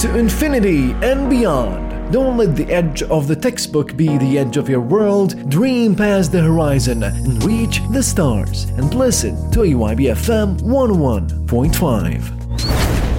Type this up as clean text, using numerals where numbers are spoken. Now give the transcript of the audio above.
to infinity and beyond. Don't let the edge of the textbook be the edge of your world. Dream past the horizon and reach the stars. And listen to AYB FM 101.5.